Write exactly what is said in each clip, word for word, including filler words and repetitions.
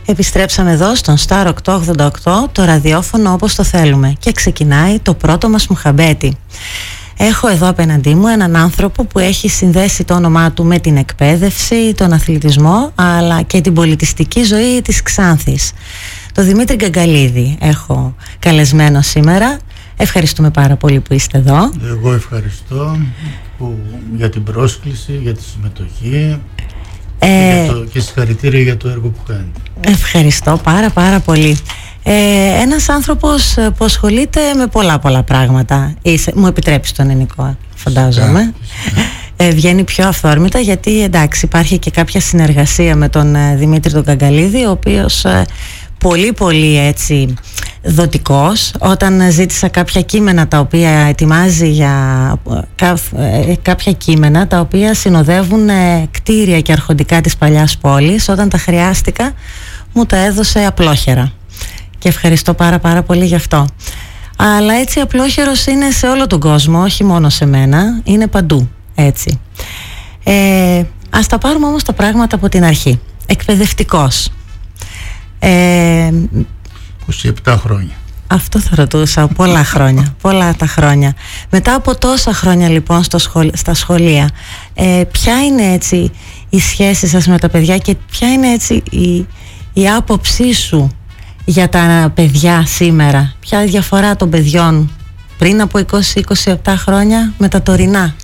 Επιστρέψαμε εδώ στον Star οκτακόσια ογδόντα οκτώ, το ραδιόφωνο όπως το θέλουμε, και ξεκινάει το πρώτο μας μουχαμπέτι. Έχω εδώ απέναντί μου έναν άνθρωπο που έχει συνδέσει το όνομά του με την εκπαίδευση, τον αθλητισμό, αλλά και την πολιτιστική ζωή της Ξάνθης. Το Δημήτρη Γκαγκαλίδη έχω καλεσμένο σήμερα. Ευχαριστούμε πάρα πολύ που είστε εδώ. Εγώ ευχαριστώ που, για την πρόσκληση, για τη συμμετοχή ε, και, το, και συγχαρητήρια για το έργο που κάνετε. Ευχαριστώ πάρα πάρα πολύ. Ε, ένας άνθρωπος που ασχολείται με πολλά πολλά πράγματα. Είσαι, μου επιτρέψει τον ελληνικό, φαντάζομαι. Ε, βγαίνει πιο αυθόρμητα, γιατί εντάξει, υπάρχει και κάποια συνεργασία με τον ε, Δημήτρη τον Γκαγκαλίδη, ο οποίος ε, πολύ πολύ έτσι δοτικός. Όταν ζήτησα κάποια κείμενα τα οποία ετοιμάζει για κα, ε, κάποια κείμενα τα οποία συνοδεύουν ε, κτίρια και αρχοντικά της παλιάς πόλης, όταν τα χρειάστηκα μου τα έδωσε απλόχερα και ευχαριστώ πάρα πάρα πολύ γι' αυτό. Αλλά έτσι απλόχερος είναι σε όλο τον κόσμο, όχι μόνο σε μένα, είναι παντού έτσι. ε, Ας τα πάρουμε όμως τα πράγματα από την αρχή. Εκπαιδευτικός. Ε, είκοσι επτά χρόνια. Αυτό θα ρωτούσα, πολλά χρόνια, πολλά τα χρόνια. Μετά από τόσα χρόνια λοιπόν στο σχολ, στα σχολεία, ε, ποια είναι έτσι η σχέση σας με τα παιδιά και ποια είναι έτσι η, η άποψή σου για τα παιδιά σήμερα? Ποια διαφορά των παιδιών πριν από είκοσι με είκοσι επτά χρόνια με τα τωρινά?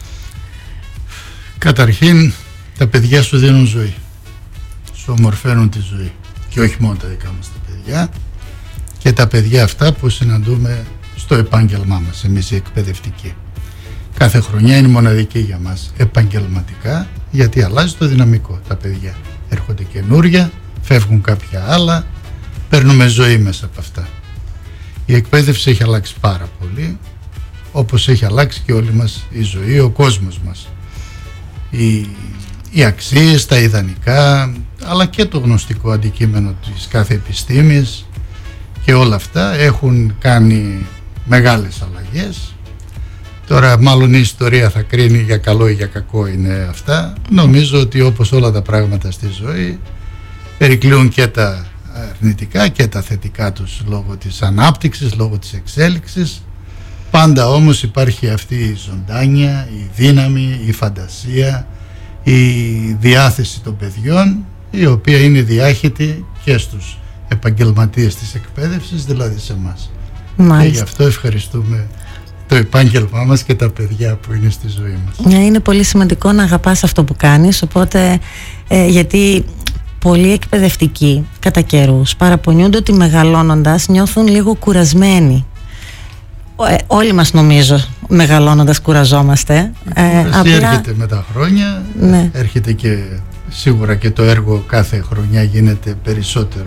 Καταρχήν, τα παιδιά σου δίνουν ζωή, σου ομορφαίνουν τη ζωή, και όχι μόνο τα δικά μας τα παιδιά, και τα παιδιά αυτά που συναντούμε στο επάγγελμά μας, εμείς οι εκπαιδευτικοί. Κάθε χρονιά είναι μοναδική για μας επαγγελματικά, γιατί αλλάζει το δυναμικό. Τα παιδιά έρχονται καινούρια, φεύγουν κάποια άλλα, παίρνουμε ζωή μέσα από αυτά. Η εκπαίδευση έχει αλλάξει πάρα πολύ, όπως έχει αλλάξει και όλη μας η ζωή, ο κόσμος μας. Οι, οι αξίες, τα ιδανικά, αλλά και το γνωστικό αντικείμενο της κάθε επιστήμης και όλα αυτά έχουν κάνει μεγάλες αλλαγές. Τώρα μάλλον η ιστορία θα κρίνει για καλό ή για κακό είναι αυτά. Νομίζω ότι όπως όλα τα πράγματα στη ζωή περικλείουν και τα αρνητικά και τα θετικά τους λόγω της ανάπτυξης, λόγω της εξέλιξης. Πάντα όμως υπάρχει αυτή η ζωντάνια, η δύναμη, η φαντασία, η διάθεση των παιδιών, η οποία είναι διάχυτη και στους επαγγελματίες της εκπαίδευσης, δηλαδή σε εμάς. Και γι' αυτό ευχαριστούμε το επάγγελμά μας και τα παιδιά που είναι στη ζωή μας. Είναι πολύ σημαντικό να αγαπάς αυτό που κάνεις, οπότε ε, γιατί πολλοί εκπαιδευτικοί κατά καιρούς παραπονιούνται ότι μεγαλώνοντας νιώθουν λίγο κουρασμένοι. Ε, όλοι μας νομίζω μεγαλώνοντας κουραζόμαστε. Ε, απλά... έρχεται με τα χρόνια, ναι. Έρχεται και σίγουρα και το έργο κάθε χρονιά γίνεται περισσότερο